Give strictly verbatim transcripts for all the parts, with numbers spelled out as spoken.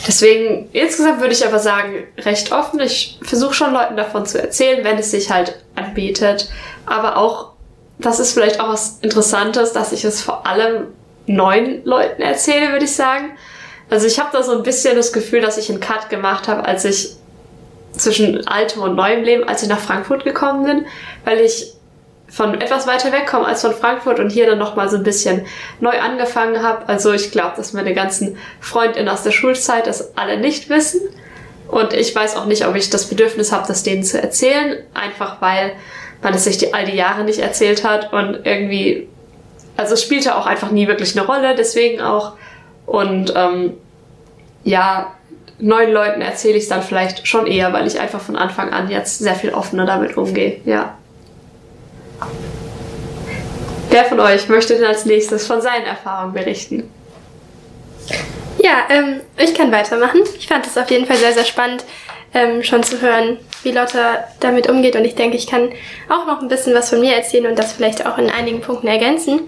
deswegen, insgesamt würde ich aber sagen, recht offen. Ich versuche schon Leuten davon zu erzählen, wenn es sich halt anbietet. Aber auch, das ist vielleicht auch was Interessantes, dass ich es vor allem neuen Leuten erzähle, würde ich sagen. Also ich habe da so ein bisschen das Gefühl, dass ich einen Cut gemacht habe, als ich zwischen altem und neuem Leben, als ich nach Frankfurt gekommen bin, weil ich von etwas weiter weg komme als von Frankfurt und hier dann nochmal so ein bisschen neu angefangen habe. Also ich glaube, dass meine ganzen FreundInnen aus der Schulzeit das alle nicht wissen. Und ich weiß auch nicht, ob ich das Bedürfnis habe, das denen zu erzählen. Einfach weil man es sich die, all die Jahre nicht erzählt hat und irgendwie, also es spielte auch einfach nie wirklich eine Rolle, deswegen auch. Und ähm, ja, neuen Leuten erzähle ich es dann vielleicht schon eher, weil ich einfach von Anfang an jetzt sehr viel offener damit umgehe, ja. Wer von euch möchte denn als nächstes von seinen Erfahrungen berichten? Ja, ähm, ich kann weitermachen. Ich fand es auf jeden Fall sehr, sehr spannend, ähm, schon zu hören, wie Lotta damit umgeht. Und ich denke, ich kann auch noch ein bisschen was von mir erzählen und das vielleicht auch in einigen Punkten ergänzen.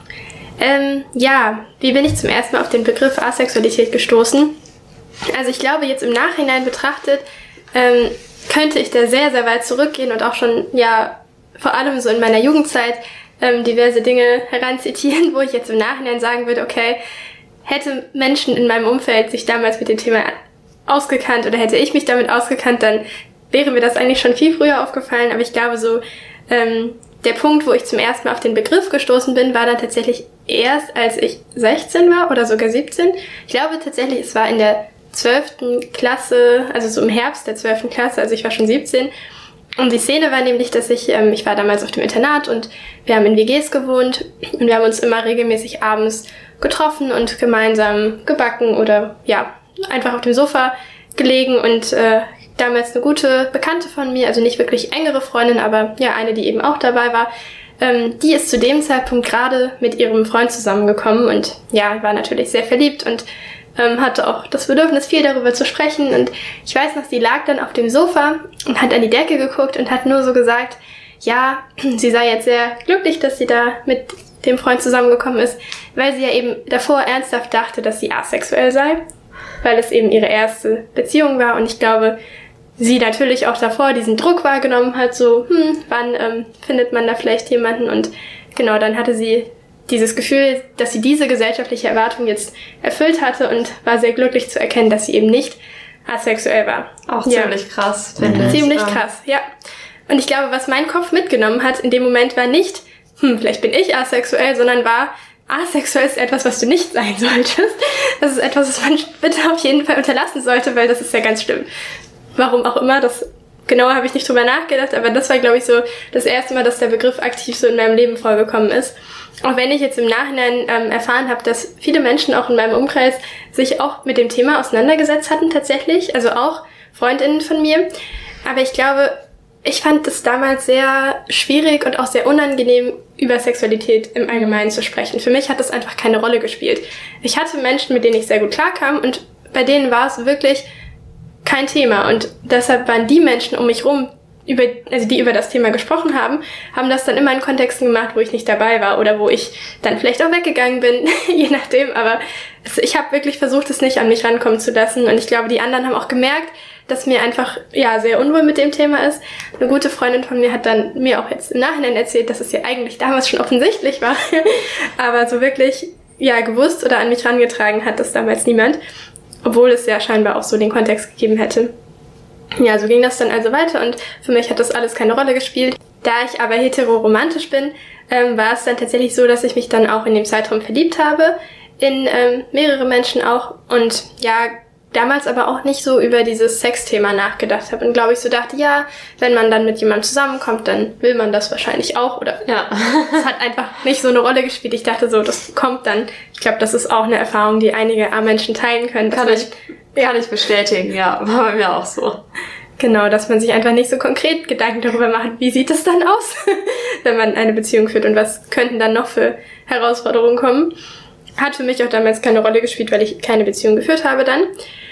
Ähm, ja, wie bin ich zum ersten Mal auf den Begriff Asexualität gestoßen? Also ich glaube, jetzt im Nachhinein betrachtet, ähm, könnte ich da sehr, sehr weit zurückgehen und auch schon, ja, vor allem so in meiner Jugendzeit ähm, diverse Dinge heranzitieren, wo ich jetzt im Nachhinein sagen würde, okay, hätte Menschen in meinem Umfeld sich damals mit dem Thema ausgekannt oder hätte ich mich damit ausgekannt, dann wäre mir das eigentlich schon viel früher aufgefallen. Aber ich glaube so, ähm, der Punkt, wo ich zum ersten Mal auf den Begriff gestoßen bin, war dann tatsächlich erst, als ich sechzehn war oder sogar siebzehn. Ich glaube tatsächlich, es war in der zwölften Klasse, also so im Herbst der zwölften Klasse, also ich war schon siebzehn. Und die Szene war nämlich, dass ich, ähm, ich war damals auf dem Internat und wir haben in W Gs gewohnt und wir haben uns immer regelmäßig abends getroffen und gemeinsam gebacken oder ja, einfach auf dem Sofa gelegen und äh, damals eine gute Bekannte von mir, also nicht wirklich engere Freundin, aber ja, eine, die eben auch dabei war, ähm, die ist zu dem Zeitpunkt gerade mit ihrem Freund zusammengekommen und ja, war natürlich sehr verliebt und ähm, hatte auch das Bedürfnis, viel darüber zu sprechen und ich weiß noch, sie lag dann auf dem Sofa und hat an die Decke geguckt und hat nur so gesagt, ja, sie sei jetzt sehr glücklich, dass sie da mit dem Freund zusammengekommen ist, weil sie ja eben davor ernsthaft dachte, dass sie asexuell sei, weil es eben ihre erste Beziehung war und ich glaube, sie natürlich auch davor diesen Druck wahrgenommen hat, so, hm, wann ähm, findet man da vielleicht jemanden und genau, dann hatte sie dieses Gefühl, dass sie diese gesellschaftliche Erwartung jetzt erfüllt hatte und war sehr glücklich zu erkennen, dass sie eben nicht asexuell war. Auch ja. ziemlich krass, finde ich. Ziemlich ja. krass, ja. Und ich glaube, was mein Kopf mitgenommen hat in dem Moment war nicht, hm, vielleicht bin ich asexuell, sondern war, asexuell ist etwas, was du nicht sein solltest. Das ist etwas, was man bitte auf jeden Fall unterlassen sollte, weil das ist ja ganz schlimm. Warum auch immer, das genauer habe ich nicht drüber nachgedacht, aber das war, glaube ich, so das erste Mal, dass der Begriff aktiv so in meinem Leben vorgekommen ist. Auch wenn ich jetzt im Nachhinein ähm, erfahren habe, dass viele Menschen auch in meinem Umkreis sich auch mit dem Thema auseinandergesetzt hatten tatsächlich, also auch FreundInnen von mir. Aber ich glaube, ich fand es damals sehr schwierig und auch sehr unangenehm, über Sexualität im Allgemeinen zu sprechen. Für mich hat das einfach keine Rolle gespielt. Ich hatte Menschen, mit denen ich sehr gut klarkam und bei denen war es wirklich kein Thema. Und deshalb waren die Menschen um mich rum, über, also die über das Thema gesprochen haben, haben das dann immer in Kontexten gemacht, wo ich nicht dabei war oder wo ich dann vielleicht auch weggegangen bin, je nachdem. Aber es, ich habe wirklich versucht, es nicht an mich rankommen zu lassen. Und ich glaube, die anderen haben auch gemerkt, dass mir einfach ja sehr unwohl mit dem Thema ist. Eine gute Freundin von mir hat dann mir auch jetzt im Nachhinein erzählt, dass es ja eigentlich damals schon offensichtlich war. Aber so wirklich ja gewusst oder an mich rangetragen hat das damals niemand. Obwohl es ja scheinbar auch so den Kontext gegeben hätte. Ja, so ging das dann also weiter und für mich hat das alles keine Rolle gespielt. Da ich aber heteroromantisch bin, ähm, war es dann tatsächlich so, dass ich mich dann auch in dem Zeitraum verliebt habe, in ähm, mehrere Menschen auch und ja, damals aber auch nicht so über dieses Sexthema nachgedacht habe und glaube ich so dachte, ja, wenn man dann mit jemandem zusammenkommt, dann will man das wahrscheinlich auch oder ja, es hat einfach nicht so eine Rolle gespielt. Ich dachte so, das kommt dann. Ich glaube, das ist auch eine Erfahrung, die einige A-Menschen teilen können. Kann ich, kann ich bestätigen, ja, war bei mir auch so. Genau, dass man sich einfach nicht so konkret Gedanken darüber macht, wie sieht es dann aus, wenn man eine Beziehung führt und was könnten dann noch für Herausforderungen kommen. Hat für mich auch damals keine Rolle gespielt, weil ich keine Beziehung geführt habe dann.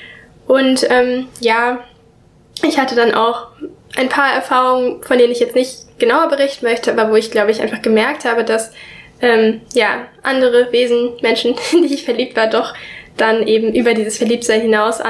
Und ähm, ja, ich hatte dann auch ein paar Erfahrungen, von denen ich jetzt nicht genauer berichten möchte, aber wo ich, glaube ich, einfach gemerkt habe, dass ähm, ja andere Wesen, Menschen, in die ich verliebt war, doch dann eben über dieses Verliebtsein hinaus